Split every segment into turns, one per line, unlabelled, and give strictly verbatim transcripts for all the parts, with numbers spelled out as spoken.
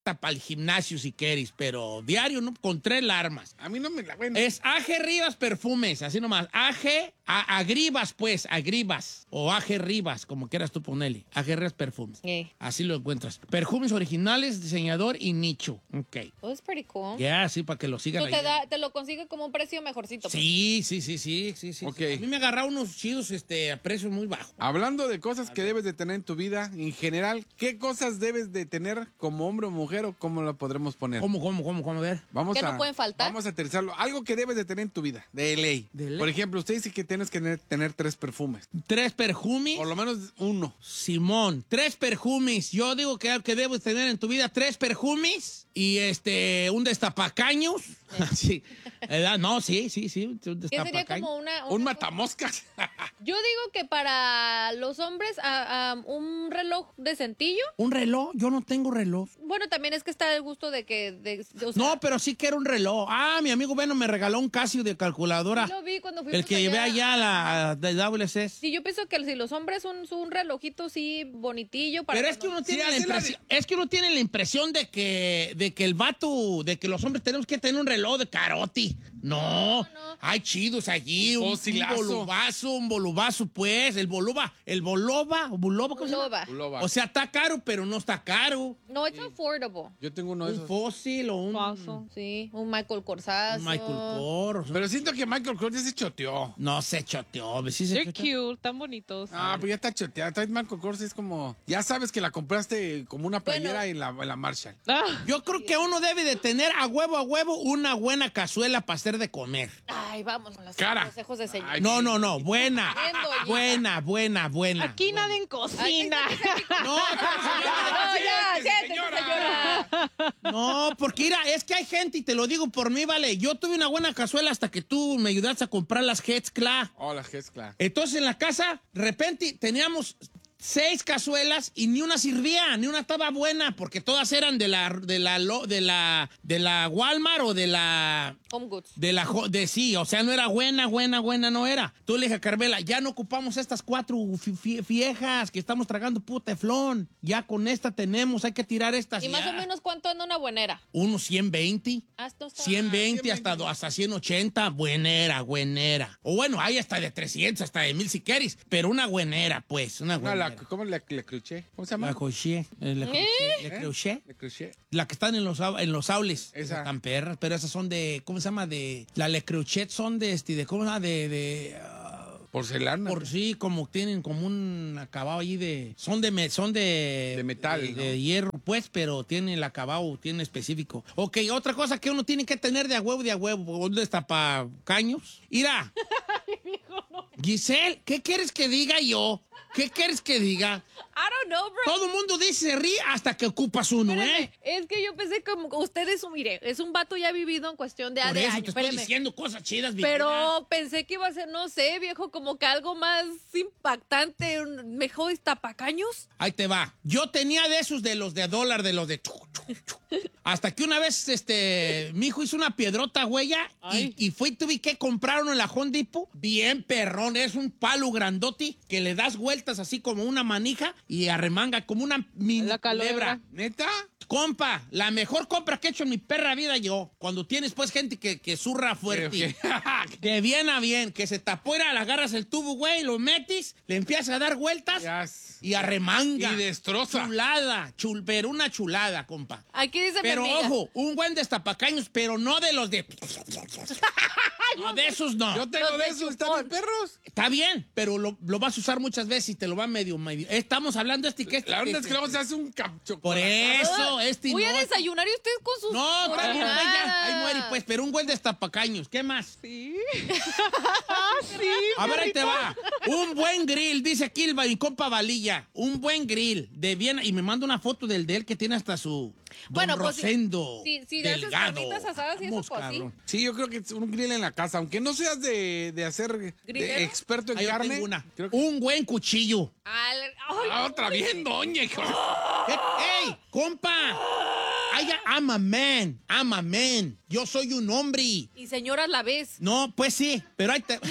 para el gimnasio si quieres, pero diario, ¿no? Con tres larmas.
A mí no me la... Bueno.
Es A G Rivas Perfumes, así nomás. A G, a, Agribas, pues, Agribas. O A G Rivas, como quieras tú ponerle. A G Rivas Perfumes.
Yeah.
Así lo encuentras. Perfumes originales, diseñador y nicho. Ok.
Oh, it's pretty cool.
Ya, yeah, sí, para que lo sigan
Tú te,
ahí.
da, te lo consigue como un precio mejorcito.
Sí, sí, sí, sí, sí, sí.
Ok.
A mí me agarraron unos chidos este, a precio muy bajo.
Hablando de cosas que debes de tener en tu vida, en general, ¿qué cosas debes de tener como hombre o mujer o cómo lo podremos poner?
¿Cómo, cómo, cómo, cómo? A ver.
Vamos
¿Qué
a,
no pueden faltar?
Vamos a aterrizarlo. Algo que debes de tener en tu vida, de ley.
De ley.
Por ejemplo, usted dice que tienes que tener, tener tres perfumes.
Tres perfumes.
Por lo menos uno.
Simón, tres perfumes. Yo digo que, que debes tener en tu vida tres perfumes y este, un destapacaños. Sí. ¿Verdad? No, sí, sí, sí. Un
¿Qué sería
destapacaños.
como una, una
Un matamoscas.
Yo digo que para los hombres a, a, un reloj de centillo.
¿Un reloj? Yo no tengo reloj.
Bueno, también es que está el gusto de que... De, de, o sea,
No, pero sí quiero un reloj. Ah, mi amigo Bueno me regaló un Casio de calculadora.
sí lo vi cuando fui
El que llevé allá a la de W C S.
Sí, yo pienso que si los hombres son, son un relojito sí bonitillo para
Pero es que uno tiene
Sí,
la
así la
impresión, es que uno tiene la impresión de que, de que el vato, de que los hombres tenemos que tener un reloj de caroti. No,
No, no.
hay chidos allí, un, un
Fosilazo.
bolubazo, un bolubazo, pues, el boluba, el boloba, o buloba, ¿cómo se llama?
Loba.
Uloba.
O sea, está caro, pero no está caro.
No, it's affordable.
Yo tengo uno de
Un
esos.
fósil o un,
Paso. Sí, un Michael Corsazo.
un Michael Kors.
Pero siento que Michael Kors ya se choteó.
No se choteó, sí se
They're
choteó.
cute, tan bonitos.
Ah, pues ya está choteada. Traes Michael Kors, es como... Ya sabes que la compraste como una playera
Bueno.
en, la, en la Marshall.
Ah,
Yo creo que uno debe de tener a huevo a huevo una buena cazuela para hacer de comer.
Ay, vamos con los
Cara.
consejos de señor.
Ay,
No, no, no, buena,
Bien, doñita.
buena, buena, buena.
aquí nada en cocina.
No,
No, ya, siéntese, señora.
no, porque mira, es que hay gente, y te lo digo por mí, vale, yo tuve una buena cazuela hasta que tú me ayudaste a comprar las Hetzkla.
Hola, Gescla.
Entonces en la casa, de repente, teníamos seis cazuelas y ni una servía, ni una estaba buena, porque todas eran de la, de la, lo- de la, de la Walmart o de la...
Home Goods.
De la jo- de sí, o sea, no era buena, buena, buena, no era. Tú le dije a Carmela, ya no ocupamos estas cuatro fi- fi- viejas que estamos tragando puta teflón. Ya con esta tenemos, hay que tirar estas.
Y más
ya.
o menos, ¿cuánto anda una buenera?
Unos ciento veinte.
Ah, esto está-
ciento veinte
Ah,
hasta, do- hasta ciento ochenta, buenera, buenera. O bueno, hay hasta de trescientos, hasta de mil si quieres, pero una buenera, pues, una
No,
buenera.
la, ¿cómo le, le cruché? ¿Cómo se llama?
La crochet, eh, la crochet,
¿Eh?
la crochet.
Le cruché.
La que están en los, au- en los aules.
Esa.
Están perras, pero esas son de, ¿cómo se llama? De, la Le Crochet son de, este, de, ¿cómo se llama? De, de, ah,
Porcelana.
por sí, como tienen como un acabado ahí de, son de, me- son de,
De metal,
de,
¿no?
de hierro, pues, pero tiene el acabado, tiene específico. Ok, otra cosa que uno tiene que tener de a huevo, de a huevo, ¿dónde está pa' caños? Mira. Giselle, ¿qué quieres que diga yo? ¿Qué quieres que diga?
I don't know, bro.
Todo el mundo dice se ríe hasta que ocupas uno,
Espérame,
¿eh?
es que yo pensé como usted es un, mire, es un vato ya vivido en cuestión de,
Por
de
eso
años,
te estoy
espérame.
diciendo cosas chidas, mi vida.
Pero pensé que iba a ser, no sé, viejo, como que algo más impactante, un- mejor tapacaños.
Ahí te va. Yo tenía de esos de los de dólar, de los de... chu, chu, chu. Hasta que una vez, este, mi hijo hizo una piedrota, huella, y, y fui, tuve que comprar uno en la Home Depot. Bien perrón, es un palo grandote que le das vueltas así como una manija y arremanga como una mini
La
culebra.
culebra.
¿Neta?
Compa, la mejor compra que he hecho en mi perra vida yo. Cuando tienes pues gente que, que zurra fuerte.
Ok.
De bien a bien, que se tapó, era, le agarras el tubo, güey, lo metes, le empiezas a dar vueltas
Ya s-
y arremanga.
Y destroza.
Chulada, chul, pero una chulada, compa.
Aquí dice
Pero
mi amiga.
ojo, un buen destapacaños, pero no de los de... No, de esos no.
Yo tengo
Los
de
de
esos,
chupón.
¿están mis perros?
Está bien, pero lo, lo vas a usar muchas veces y te lo va medio, medio. Estamos hablando de este y que este.
La verdad
este-
es que luego se hace un capcho.
Por eso, este y
Voy
no.
a desayunar y usted con sus...
No, está bien, pues ya. Ahí
Ay,
muere, pues, pero un buen destapacaños. ¿Qué más?
Sí. Ah, sí.
A ver, ahí te va. Un buen grill, dice aquí el mi compa Valilla. Un buen grill de bien. Y me manda una foto del de él que tiene hasta su.
Bueno,
Don
pues, si-
Rosendo.
si- si le haces
delgado.
carnitas asadas y eso,
Vamos,
pues, sí.
cabrón.
Sí, yo creo que es un grill en la casa. Aunque no seas de, de hacer de
¿Grillero?
experto en
Ahí yo
carne.
tengo una.
Creo que...
Un buen cuchillo.
Al- ay,
Ah, otra bien, doña, hijo.
¿Qué? ¡Ey, compa! I, I'm a man. I'm a man. Yo soy un hombre.
Y señora a la vez.
No, pues sí, pero ahí te...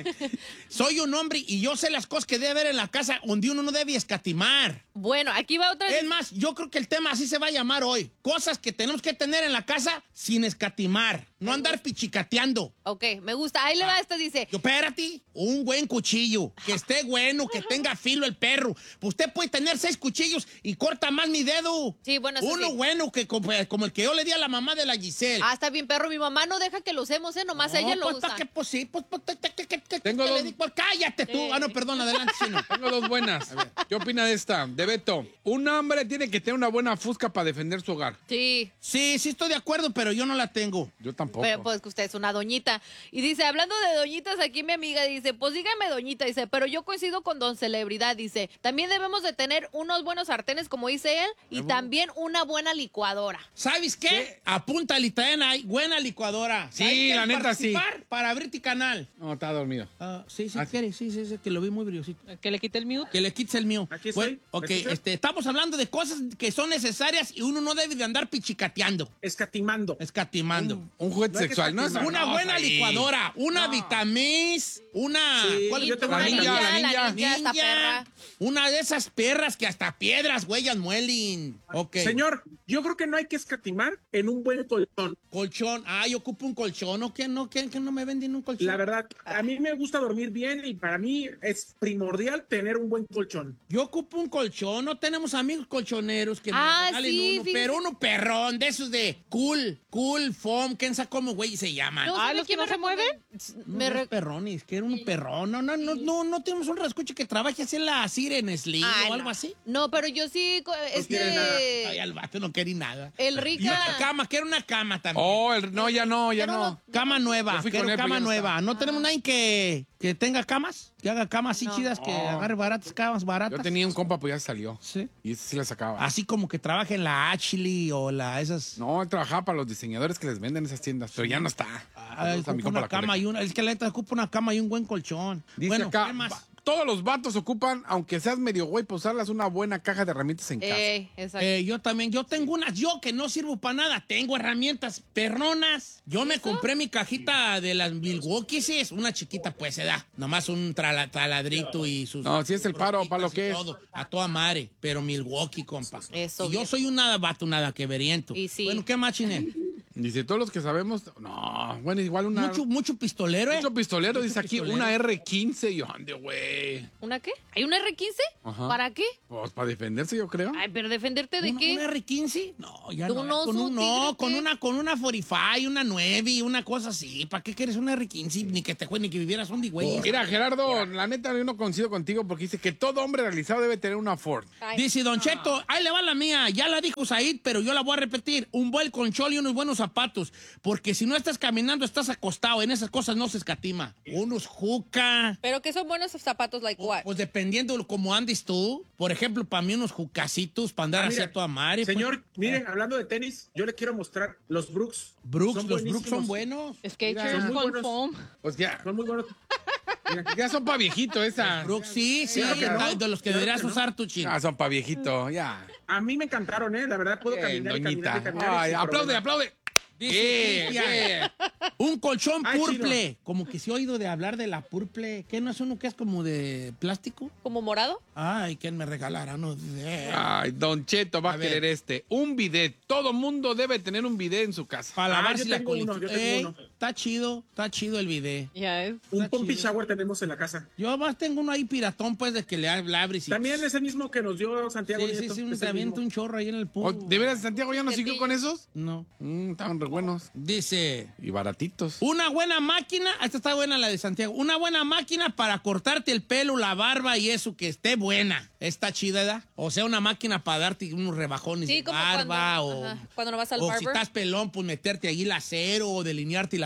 Soy un hombre y yo sé las cosas que debe haber en la casa donde uno no debe escatimar.
Bueno, aquí va otra
Es más, yo creo que el tema así se va a llamar hoy. Cosas que tenemos que tener en la casa sin escatimar. No andar pichicateando.
Ok, me gusta. Ahí le va esta, dice.
Yo, espérate, un buen cuchillo, que esté bueno, que tenga filo el perro. Pues usted puede tener seis cuchillos y corta más mi dedo.
Sí, bueno, eso
Uno
sí.
bueno, que como, como el que yo le di a la mamá de la Giselle.
Ah, está bien, perro. Mi mamá no deja que lo usemos, ¿eh? Nomás
No,
ella lo
pues,
usa.
¿pa' qué? Pues sí, pues, pues, te- te- te- te- te-
Tengo
te le
dos.
di- pues, cállate tú.
Sí.
Ah, no, perdón, adelante, chino.
Tengo dos buenas. ¿Qué opina de esta? De Beto. Un hombre tiene que tener una buena fusca para defender su hogar.
Sí.
Sí, sí estoy de acuerdo, pero yo no la tengo.
Yo tampoco.
Pero, pues que usted es una doñita. Y dice, hablando de doñitas, aquí mi amiga dice, pues dígame doñita, dice, pero yo coincido con don Celebridad, dice, también debemos de tener unos buenos sartenes, como dice él, y también una buena licuadora.
¿Sabes qué? Apúntale también ahí. Buena licuadora.
Sí,
¿Sabes qué?
la neta, sí.
Participar Para abrirte canal.
No, está dormido.
Ah, sí, sí,
Ah,
quiere, sí, sí, sí, que lo vi muy briosito.
Que le quite el mute.
Que le quites el mío.
Aquí
Bueno,
estoy.
ok,
¿Me escuchas?
este, estamos hablando de cosas que son necesarias y uno no debe de andar pichicateando,
Escatimando.
escatimando.
Un juguete
No hay que
sexual. No,
escatimar.
eso
Una
no,
buena
ahí.
licuadora, una Vitamis, una...
Sí,
¿cuál
yo
es?
tengo
La
una
ninja, la ninja.
la ninja, esta perra.
Una de esas perras que hasta piedras, huellas, muelen. Ok.
Señor, yo creo que no hay que escatimar en un buen colchón.
Colchón. Ah, yo ocupo un colchón. ¿O qué no? ¿Qué, qué no me venden un colchón?
La verdad, a mí me gusta dormir bien y para mí es primordial tener un buen colchón.
Yo ocupo un colchón. No tenemos amigos colchoneros que
Ah,
me regalen
sí,
uno.
fíjese.
Pero uno perrón, de esos de cool, cool, foam. ¿Quién sabe cómo, güey, se llaman?
No,
Ah,
¿sabe
¿los que
quién
no
me
se mueven?
recomendó?
No,
Me
no
re-
es perrones, que era un perrón. No, no, no, no, no tenemos un rascuche que trabaje así en la Siren Slim
Ay,
o
no.
algo así.
No, pero yo sí, co-
quiere nada.
Ay,
este...
al vato no quería nada.
El
Y
rica...
una cama, quiero una cama también.
Oh, el- no, ya no, ya
Pero
no.
no-
Cama nueva,
Yo fui
quiero
con él, pero
cama
ya no
nueva.
está.
¿No tenemos nadie que, que tenga camas? Que haga camas así
No.
chidas, que
No.
agarre baratas, camas baratas.
Yo tenía un compa, pues ya salió.
Sí.
Y ese sí la sacaba.
Así como que trabaja en la Ashley o la esas.
No, él trabajaba para los diseñadores que les venden esas tiendas, pero ya no está.
Ah,
Saludos a mi
ocupa
compa
una
la
cama
colecta.
y una. Es que la neta ocupa una cama y un buen colchón.
Dice
bueno,
acá,
¿qué más?
va- todos los vatos ocupan, aunque seas medio güey, para usarlas una buena caja de herramientas en casa.
Eh, exacto.
Eh, yo también, yo tengo unas, yo que no sirvo para nada, tengo herramientas perronas. Yo me compré mi cajita de las Milwaukee, sí, es una chiquita, pues se da. Nomás un trala- taladrito y sus.
No, si es el paro,
roquitas
para lo
y
que es.
todo, a toda madre, pero Milwaukee, compa.
Eso,
Y yo
viejo.
soy un nada vato, nada que veriento.
Y sí.
Bueno, ¿qué más, Chinel?
Dice, todos los que sabemos, no, bueno, igual una...
Mucho, mucho pistolero, ¿eh?
mucho pistolero,
Mucho
dice aquí,
pistolero.
una erre quince. Yo, ande, güey.
¿Una qué? ¿Hay una erre quince?
Ajá.
¿Para qué?
Pues para defenderse, yo creo.
Ay, pero defenderte de
¿Una,
qué?
una erre quince? No, ya
¿De
no.
un
con
oso,
un, no,
tigre,
con
qué?
una, con una cuarenta y cinco, una nueve, una cosa así. ¿Para qué quieres una erre quince? Ni que te jue, ni que vivieras un güey.
Mira, Gerardo, la neta yo no coincido contigo porque dice que todo hombre realizado debe tener una Ford.
Ay,
Dice Don Cheto, ahí le va la mía, ya la dijo Said, pero yo la voy a repetir. Un buen colchón y unos buenos zapatos. Porque si no estás caminando, estás acostado. En esas cosas no se escatima. Unos juca.
¿Pero qué son buenos zapatos, like what?
Pues dependiendo de cómo andes tú. Por ejemplo, para mí unos jucasitos para andar
Ah,
así
mira,
a toda madre. pues.
Señor, miren, hablando de tenis, yo le quiero mostrar los Brooks.
Brooks,
Son
los Brooks son
buenísimos.
buenos.
Skechers
Son muy
con
buenos.
foam.
Pues ya,
Son muy buenos. Mira,
ya son pa' viejito esas.
Brooks, sí, sí,
Claro que no.
de los que
Claro
deberías
que no.
usar tu chino.
Ah, son pa' viejito, ya.
a mí me encantaron, ¿eh? La verdad, puedo
Bien,
caminar y
doñita.
caminar y caminar.
Ay,
sin
aplaude,
problema.
aplaude.
Dice
Bien,
Cristian,
bien.
un colchón
Ay,
purple. Como que se ha oído de hablar de la purple. ¿Qué no es uno que es como de plástico?
¿Como morado?
Ay, ¿quién me regalará? No sé.
Ay, Don Cheto va a,
A ver.
querer este. Un bidet. Todo mundo debe tener un bidet en su casa.
Para
Ah,
lavarse
yo
la
tengo uno,
colita.
yo tengo
Ey,
uno.
está chido, está chido el video.
Ya es.
Un
Está
pumpy
chido.
shower tenemos en la casa.
Yo más tengo uno ahí piratón, pues, de que le ab- le abres y...
También ese mismo que nos dio Santiago
Sí, sí,
Nieto.
sí, un,
es el
se avienta
mismo.
un chorro ahí en el
Oh,
pool.
¿De veras Santiago ya no siguió
Cepillo.
con esos?
No.
Mm, estaban re buenos.
Dice...
Y baratitos.
Una buena máquina, esta está buena la de Santiago, una buena máquina para cortarte el pelo, la barba y eso, que esté buena. Está chida, ¿verdad? O sea, una máquina para darte unos rebajones
Sí,
de
como
barba
cuando,
o...
ajá, cuando no vas al
o si
barber.
estás pelón, pues meterte allí el acero o delinearte la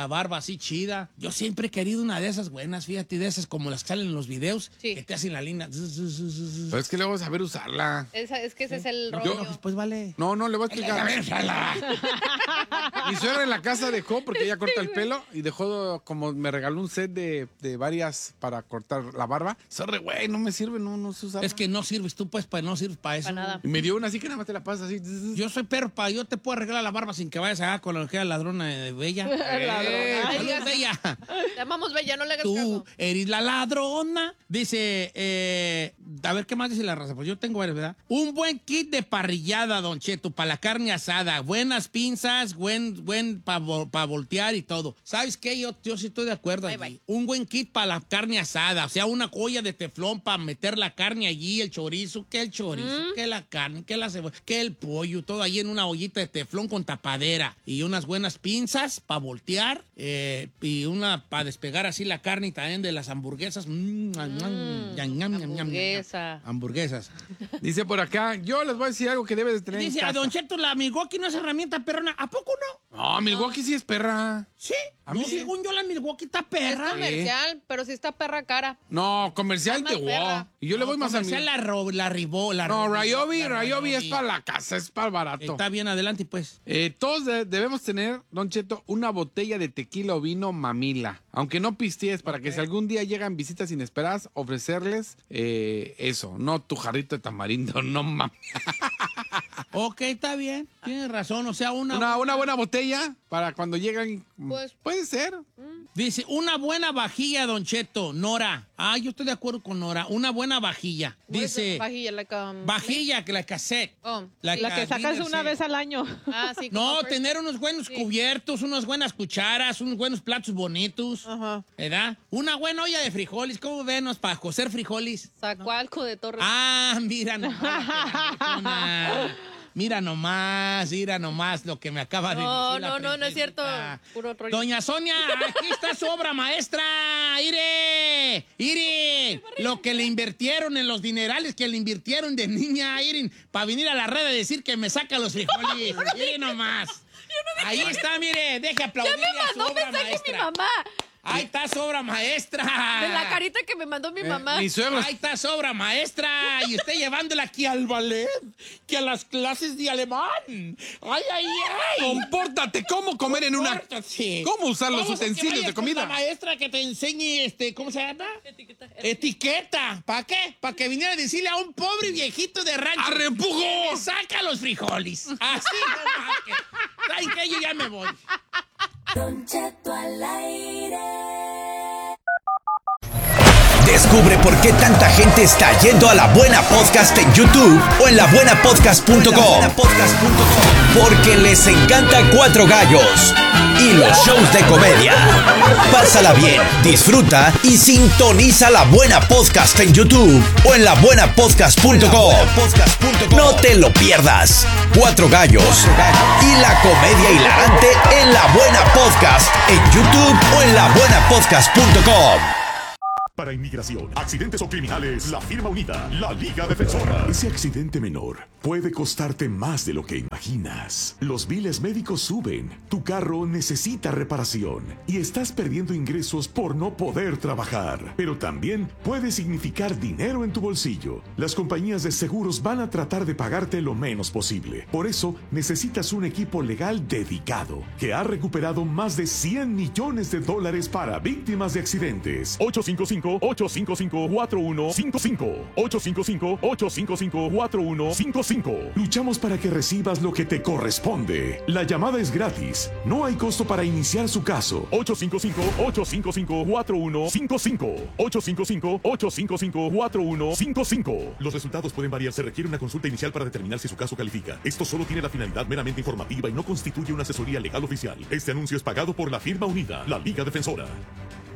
la barba así chida. Yo siempre he querido una de esas buenas, fíjate, de esas como las que salen en los videos,
Sí.
que te hacen la línea.
Pero es que luego saber usarla.
Esa- es que ese es el
Yo-
rollo.
Pues vale.
No, no, le voy a explicar. Mi suegra en la casa dejó, porque ella corta el pelo, y dejó, como me regaló un set de, de varias para cortar la barba. Sorry, güey, no me sirve, no, no sé usar.
Es que no sirves tú, pues, pues no sirves para eso.
Para nada.
Y me dio una así que nada más te la pasas así.
Yo soy perro, pa, yo te puedo arreglar la barba sin que vayas a con la que era ladrona de Bella.
Eh,
Ay,
Saludos,
ya-
Bella.
Te amamos, Bella, no le hagas
Tú
caso.
eres la ladrona. Dice, eh, a ver, ¿qué más dice la raza? Pues yo tengo varios, ¿verdad? Un buen kit de parrillada, Don Cheto, para la carne asada. Buenas pinzas, buen, buen para voltear y todo. ¿Sabes qué? Yo, yo sí estoy de acuerdo
Bye,
allí.
bye.
Un buen kit para la carne asada. O sea, una olla de teflón para meter la carne allí, el chorizo, que el chorizo,
Mm.
que la carne, que la cebolla, que el pollo, todo ahí en una ollita de teflón con tapadera. Y unas buenas pinzas para voltear eh, y una para despegar así la carne y también de las hamburguesas. Mm, ñam, ñam, ñam, ñam, ñam, ñam.
Hamburguesa.
Hamburguesas.
Dice por acá, yo les voy a decir algo que debes de tener
Dice
en
a
casa.
Don Cheto, la Milwaukee no es herramienta perrona. ¿A poco no?
No, Milwaukee sí es perra.
Sí.
A
No,
mí sí.
según yo, la Milwaukee está
Es
perra.
comercial, pero sí está perra cara.
No, comercial
Está
de
más
wow.
perra.
Y yo le voy
No,
más a
comercial
mí.
la, ro- la ribó, la
No,
ro-
Ryobi,
la
Ryobi es para la casa, es para el barato.
Está bien, adelante, pues.
Eh, todos de- debemos tener, Don Cheto, una botella de tequila o vino mamila. Aunque no pistees, para que si algún día llegan visitas inesperadas, ofrecerles eh, eso. No tu jarrito de tamarindo, no mames.
Ok, está bien. Tienes razón. O sea, una...
Una, una buena botella para cuando llegan.
Pues-
Puede ser.
Dice, una buena vajilla, Don Cheto. Nora. Ah, yo estoy de acuerdo con Nora. Una buena vajilla. Dice,
Vajilla, like, um,
vajilla, que la cassette.
Oh,
Like
La que
a
sacas
dinner
una
set.
vez al año.
ah, sí.
No,
como first-
tener unos buenos
Sí.
cubiertos, unas buenas cucharas, unos buenos platos bonitos.
Ajá.
¿Verdad? Una buena olla de frijoles. ¿Cómo venos para cocer frijoles?
Zacualco de Torres.
Ah, mira nomás. Una- Mira nomás, mira nomás lo que me acaba de
No,
decir. la
no, no, no es cierto.
princesita.
Puro rollo.
Doña Sonia, aquí está su obra maestra. ¡Ire! ¡Ire! Lo que le invirtieron en los dinerales que le invirtieron de niña, Irin, para venir a la red a decir que me saca los frijoles. Mire nomás. Ahí está, mire, deje aplaudirle
Ya me
a su
mandó
obra
mensaje mi
maestra.
mamá.
Ahí está su obra maestra.
De la carita que me mandó mi
Eh,
mamá.
mi suegro.
Ahí está su obra maestra. Y usted llevándola aquí al ballet, que a las clases de alemán. Ay, ay, ay.
Compórtate, ¿cómo comer en una...
Compórtate.
¿Cómo usar los
Vamos a que
utensilios
vayas
de
con
comida?
La maestra que te enseñe, este, ¿cómo se llama?
Etiqueta.
Etiqueta. ¿Para qué? Para que viniera a decirle a un pobre viejito de rancho.
¡Arrepujo!
que le saca los frijoles. Así nomás que. ¿Saben qué? Yo ya me voy.
Don Cheto al aire.
Descubre por qué tanta gente está yendo a La Buena Podcast en YouTube o en la buena podcast punto com. Porque les encanta Cuatro Gallos y los shows de comedia. Pásala bien, disfruta y sintoniza La Buena Podcast en YouTube o en la buena podcast punto com. No te lo pierdas. Cuatro Gallos y la comedia hilarante en La Buena Podcast en YouTube o en la buena podcast punto com.
Para inmigración, accidentes o criminales, la firma unida, la Liga Defensora. Ese accidente menor puede costarte más de lo que imaginas. Los biles médicos suben, tu carro necesita reparación y estás perdiendo ingresos por no poder trabajar. Pero también puede significar dinero en tu bolsillo. Las compañías de seguros van a tratar de pagarte lo menos posible. Por eso necesitas un equipo legal dedicado que ha recuperado más de cien millones de dólares para víctimas de accidentes. ocho cinco cinco, ocho cinco cinco, cuatro uno cinco cinco. ocho cinco cinco, ocho cinco cinco, cuatro uno cinco cinco. Luchamos para que recibas lo que te corresponde. La llamada es gratis. No hay costo para iniciar su caso. ocho cinco cinco, ocho cinco cinco, cuatro uno cinco cinco. ocho cinco cinco, ocho cinco cinco, cuatro uno cinco cinco. Los resultados pueden variar. Se requiere una consulta inicial para determinar si su caso califica. Esto solo tiene la finalidad meramente informativa y no constituye una asesoría legal oficial. Este anuncio es pagado por la firma unida, la Liga Defensora.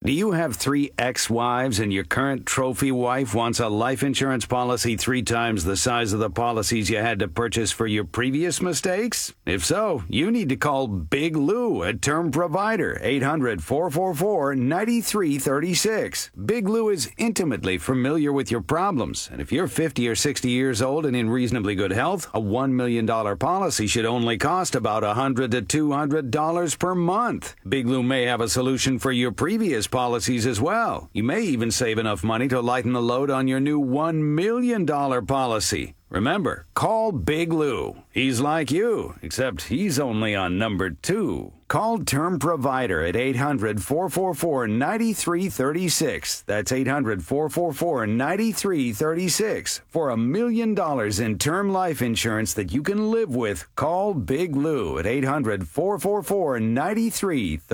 Do you have three ex-wives and your current trophy wife wants a life insurance policy three times the size of the policies you had to purchase for your previous mistakes? If so, you need to call Big Lou at Term Provider, eight hundred, four four four, nine three three six. Big Lou is intimately familiar with your problems, and if you're fifty or sixty years old and in reasonably good health, a one million dollars policy should only cost about one hundred to two hundred dollars per month. Big Lou may have a solution for your previous policies as well. You may even save enough money to lighten the load on your new one million dollars policy. Remember, call Big Lou. He's like you, except he's only on number two. Call Term Provider at eight hundred, four four four, nine three three six. That's eight hundred, four four four, nine three three six. For a million dollars in term life insurance that you can live with, call Big Lou at eight hundred, four four four, nine three three six.